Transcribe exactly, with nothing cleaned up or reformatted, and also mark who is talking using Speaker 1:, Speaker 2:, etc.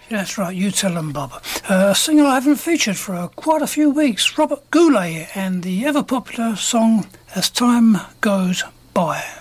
Speaker 1: Yeah, that's right, you tell them, Bob. Uh, a singer I haven't featured for uh, quite a few weeks, Robert Goulet, and the ever-popular song As Time Goes By.